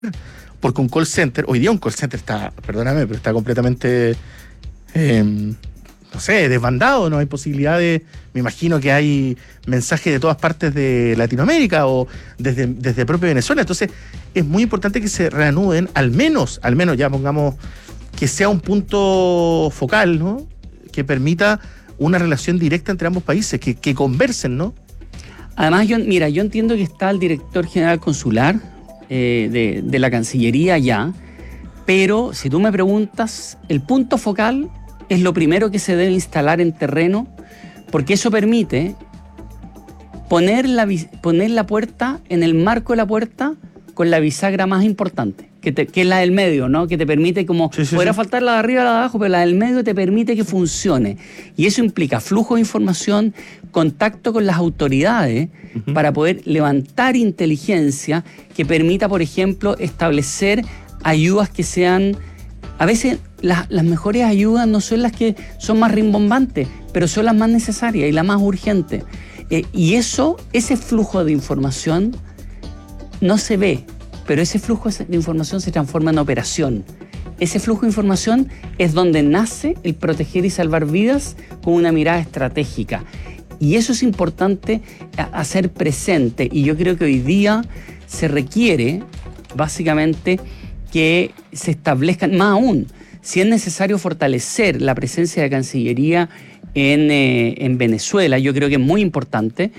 porque un call center, hoy día un call center está, perdóname, pero está completamente, no sé, desbandado, no hay posibilidad de, me imagino que hay mensajes de todas partes de Latinoamérica o desde propio Venezuela, entonces es muy importante que se reanuden, al menos ya pongamos, que sea un punto focal, ¿no? Que permita una relación directa entre ambos países, que conversen, ¿no? Además, yo entiendo que está el director general consular de la Cancillería ya, pero si tú me preguntas, el punto focal es lo primero que se debe instalar en terreno, porque eso permite poner la puerta en el marco de la puerta con la bisagra más importante, que es la del medio, ¿no? Que te permite, como podrá faltar la de arriba o la de abajo, pero la del medio te permite que funcione. Y eso implica flujo de información, contacto con las autoridades para poder levantar inteligencia que permita, por ejemplo, establecer ayudas que sean... A veces las mejores ayudas no son las que son más rimbombantes, pero son las más necesarias y las más urgentes. Y ese flujo de información no se ve, pero ese flujo de información se transforma en operación. Ese flujo de información es donde nace el proteger y salvar vidas con una mirada estratégica. Y eso es importante hacer presente. Y yo creo que hoy día se requiere, básicamente, que se establezcan, más aún, si es necesario fortalecer la presencia de Cancillería en Venezuela, yo creo que es muy importante.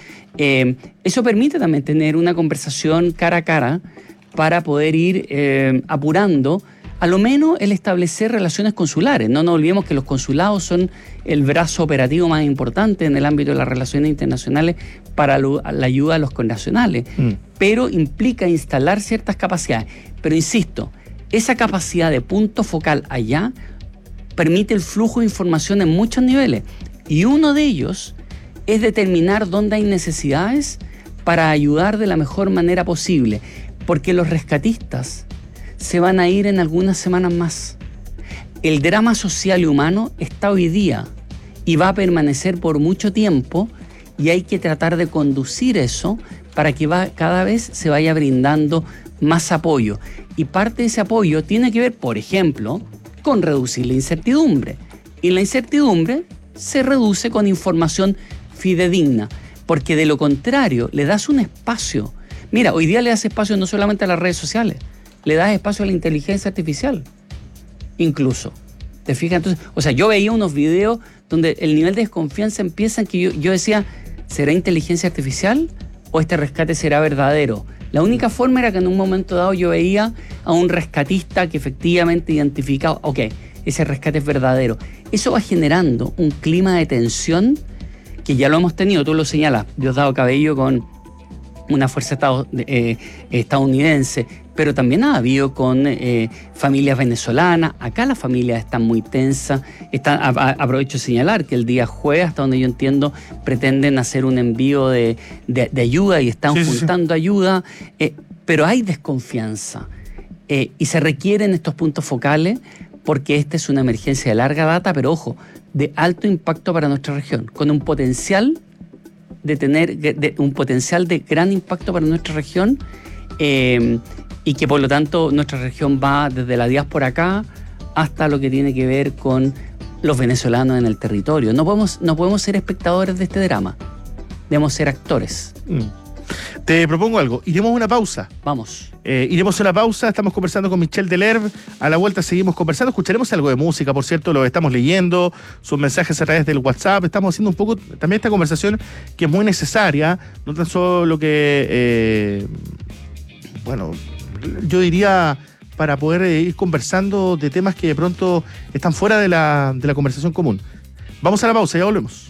Eso permite también tener una conversación cara a cara para poder ir apurando a lo menos el establecer relaciones consulares. No nos olvidemos que los consulados son el brazo operativo más importante en el ámbito de las relaciones internacionales para la ayuda a los connacionales, pero implica instalar ciertas capacidades. Pero insisto, esa capacidad de punto focal allá permite el flujo de información en muchos niveles, y uno de ellos es determinar dónde hay necesidades para ayudar de la mejor manera posible, porque los rescatistas se van a ir en algunas semanas más. El drama social y humano está hoy día y va a permanecer por mucho tiempo, y hay que tratar de conducir eso para que cada vez se vaya brindando más apoyo. Y parte de ese apoyo tiene que ver, por ejemplo, con reducir la incertidumbre. Y la incertidumbre se reduce con información fidedigna, porque de lo contrario le das un espacio. Mira, hoy día le das espacio no solamente a las redes sociales, le das espacio a la inteligencia artificial, incluso. ¿Te fijas? Entonces, o sea, yo veía unos videos donde el nivel de desconfianza empieza en que yo decía, ¿será inteligencia artificial o este rescate será verdadero? La única forma era que en un momento dado yo veía a un rescatista que efectivamente identificaba, ok, ese rescate es verdadero. Eso va generando un clima de tensión que ya lo hemos tenido, tú lo señalas, Diosdado Cabello con una fuerza estadounidense, pero también ha habido con familias venezolanas. Acá las familias están muy tensas. Aprovecho de señalar que el día jueves, hasta donde yo entiendo, pretenden hacer un envío de ayuda y están juntando ayuda, pero hay desconfianza y se requieren estos puntos focales, porque esta es una emergencia de larga data, pero ojo, de alto impacto para nuestra región, con un potencial de gran impacto para nuestra región, y que por lo tanto nuestra región va desde la diáspora acá hasta lo que tiene que ver con los venezolanos en el territorio. No podemos ser espectadores de este drama, debemos ser actores. Te propongo algo, iremos a una pausa. Vamos. Iremos a una pausa, estamos conversando con Michel Delerve, a la vuelta seguimos conversando, escucharemos algo de música, por cierto, lo estamos leyendo, sus mensajes a través del WhatsApp, estamos haciendo un poco también esta conversación que es muy necesaria, no tan solo que, yo diría para poder ir conversando de temas que de pronto están fuera de la conversación común. Vamos a la pausa, ya volvemos.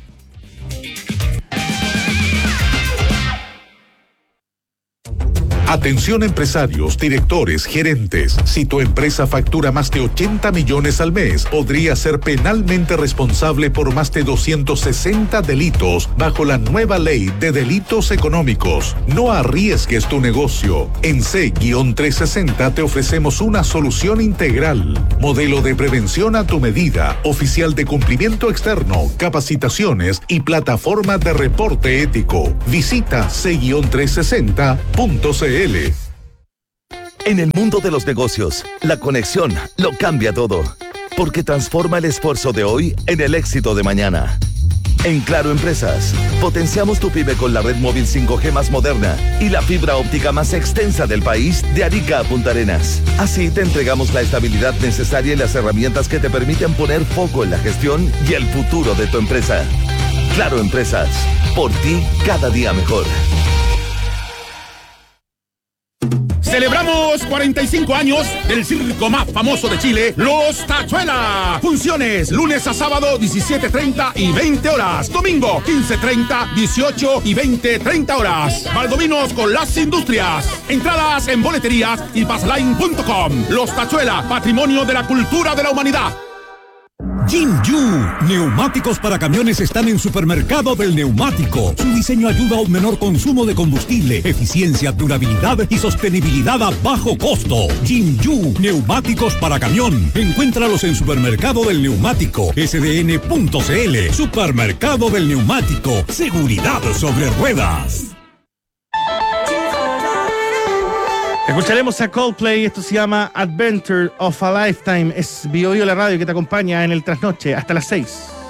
Atención empresarios, directores, gerentes. Si tu empresa factura más de 80 millones al mes, podría ser penalmente responsable por más de 260 delitos bajo la nueva ley de delitos económicos. No arriesgues tu negocio. En C-360 te ofrecemos una solución integral. Modelo de prevención a tu medida, oficial de cumplimiento externo, capacitaciones y plataforma de reporte ético. Visita C-360.cl. En el mundo de los negocios, la conexión lo cambia todo, porque transforma el esfuerzo de hoy en el éxito de mañana. En Claro Empresas, potenciamos tu pyme con la red móvil 5G más moderna y la fibra óptica más extensa del país de Arica a Punta Arenas. Así te entregamos la estabilidad necesaria y las herramientas que te permiten poner foco en la gestión y el futuro de tu empresa. Claro Empresas, por ti cada día mejor. Celebramos 45 años del circo más famoso de Chile, Los Tachuela. Funciones lunes a sábado 17:30 y 20 horas. Domingo 15:30, 18 y 20:30 horas. Valdominos con las industrias. Entradas en boleterías y passline.com. Los Tachuela, patrimonio de la cultura de la humanidad. Jinju, neumáticos para camiones están en Supermercado del Neumático. Su diseño ayuda a un menor consumo de combustible, eficiencia, durabilidad y sostenibilidad a bajo costo. Jinju, neumáticos para camión. Encuéntralos en Supermercado del Neumático, sdn.cl. Supermercado del Neumático, seguridad sobre ruedas. Escucharemos a Coldplay, esto se llama Adventure of a Lifetime. Es Bio Bio la radio que te acompaña en el trasnoche hasta las 6.